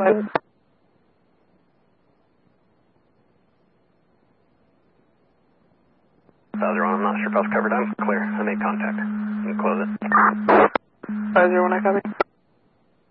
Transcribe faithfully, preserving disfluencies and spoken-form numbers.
five. five zero one, I'm not sure if I was covered. I'm clear. I made contact. You can close it. five zero one, I copy.